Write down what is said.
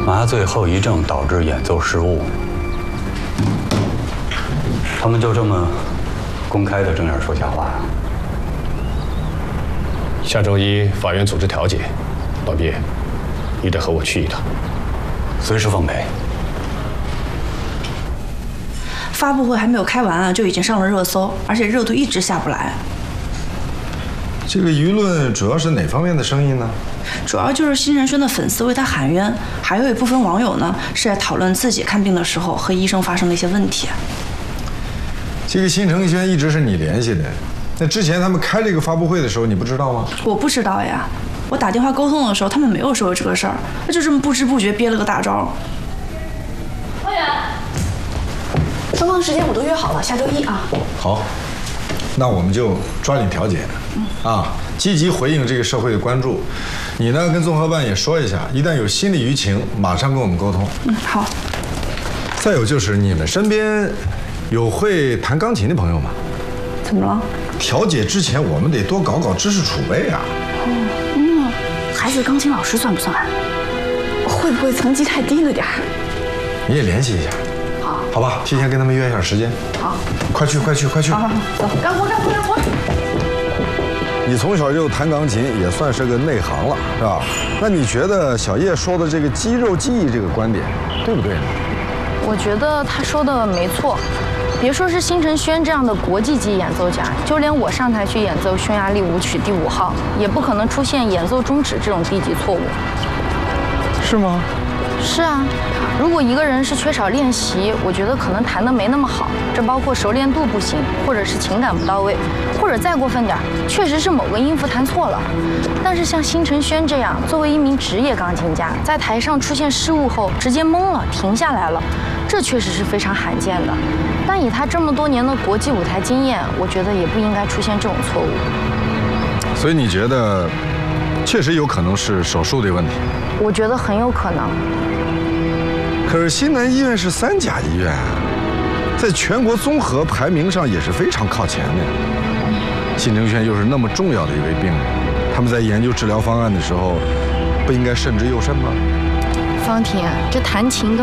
麻醉后遗症导致演奏失误。他们就这么公开的正面说瞎话呀？ 下周一法院组织调解，老毕，你得和我去一趟。 随时奉陪。 发布会还没有开完啊，就已经上了热搜，而且热度一直下不来。 这个舆论主要是哪方面的声音呢？ 主要就是新辰轩的粉丝为他喊冤，还有一部分网友呢是在讨论自己看病的时候和医生发生的一些问题。 这个新辰轩一直是你联系的，那之前他们开这个发布会的时候，你不知道吗？ 我不知道呀，我打电话沟通的时候，他们没有说这个事儿，就这么不知不觉憋了个大招。 方圆，双方时间我都约好了，下周一啊。 好，那我们就抓紧调解，积极回应这个社会的关注。你呢，跟综合办也说一下，一旦有新的舆情，马上跟我们沟通。 好。 再有就是你们身边有会弹钢琴的朋友吗？ 怎么了？ 调解之前，我们得多搞搞知识储备啊。 孩子钢琴老师算不算？会不会层级太低了点儿？ 你也联系一下。好吧，提前跟他们约一下时间。 好， 快去！ 好，走，干活！ 你从小就弹钢琴，也算是个内行了，是吧？那你觉得小叶说的这个肌肉记忆这个观点，对不对呢？ 我觉得他说的没错。别说是新辰轩这样的国际级演奏家，就连我上台去演奏匈牙利舞曲第5号，也不可能出现演奏终止这种低级错误。 是吗？ 是啊，如果一个人是缺少练习，我觉得可能弹得没那么好，这包括熟练度不行，或者是情感不到位，或者再过分点，确实是某个音符弹错了。但是像新辰轩这样，作为一名职业钢琴家，在台上出现失误后直接懵了，停下来了，这确实是非常罕见的。但以他这么多年的国际舞台经验，我觉得也不应该出现这种错误。 所以你觉得，确实有可能是手术的问题？ 我觉得很有可能。 可是西南医院是3甲医院，在全国综合排名上也是非常靠前的。新辰轩又是那么重要的一位病人，他们在研究治疗方案的时候，不应该慎之又慎吗？ 方婷，这弹琴跟